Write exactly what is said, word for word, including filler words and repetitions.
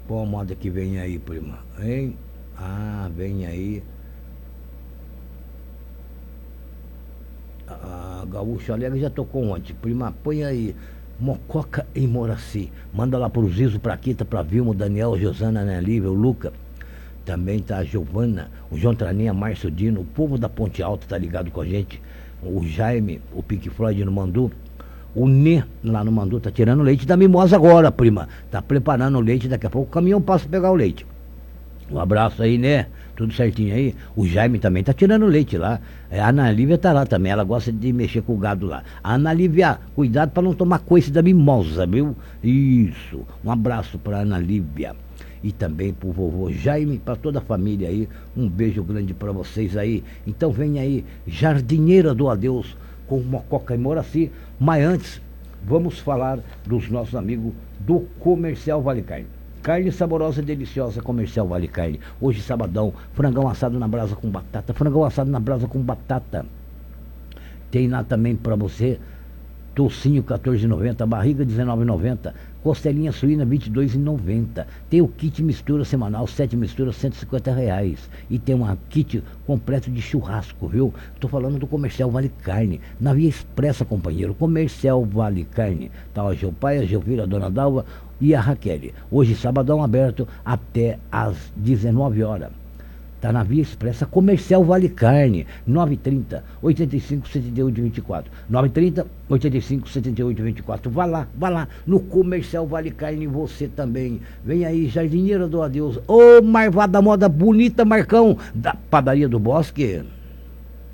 Qual moda que vem aí, prima? Hein? Ah, vem aí. A Gaúcho Alegre já tocou ontem. Prima, põe aí. Mococa em Moraci. Manda lá pro Zizo, pra Quita, pra Vilma, Daniel, Josana, Ana Lívia, o Luca. Também tá a Giovana, o João Traninha, Márcio Dino, o povo da Ponte Alta tá ligado com a gente. O Jaime, o Pink Floyd no Mandu. O Nê, lá no Mandu, tá tirando leite da mimosa agora, prima. Tá preparando o leite, daqui a pouco o caminhão passa a pegar o leite. Um abraço aí, né? Tudo certinho aí. O Jaime também tá tirando leite lá. A Ana Lívia tá lá também, ela gosta de mexer com o gado lá. A Ana Lívia, cuidado pra não tomar coice da mimosa, viu? Isso. Um abraço pra Ana Lívia. E também pro vovô Jaime, pra toda a família aí. Um beijo grande pra vocês aí. Então vem aí, Jardineira do Adeus, com Mococa e Moraci. Mas antes, vamos falar dos nossos amigos do Comercial Vale Carne. Carne saborosa e deliciosa, Comercial Vale Carne. Hoje, sabadão, frangão assado na brasa com batata. Frangão assado na brasa com batata. Tem lá também pra você, tocinho quatorze reais e noventa centavos, barriga dezenove reais e noventa centavos, costelinha suína vinte e dois reais e noventa centavos. Tem o kit mistura semanal, sete misturas, cento e cinquenta reais. E tem um kit completo de churrasco, viu? Tô falando do Comercial Vale Carne, na Via Expressa, companheiro. Comercial Vale Carne. Tá a Gilpaia, a Gilvira, a Dona Dalva e a Raquel. Hoje, sabadão, aberto até às dezenove horas. Tá na Via Expressa, Comercial Vale Carne, nove trinta, oitenta e cinco, setenta e oito, vinte e quatro. nove trinta, oitenta e cinco, setenta e oito, vinte e quatro. Vá lá, vá lá, no Comercial Vale Carne, você também. Vem aí, Jardineira do Adeus. Ô, Marvada Moda bonita, Marcão, da Padaria do Bosque.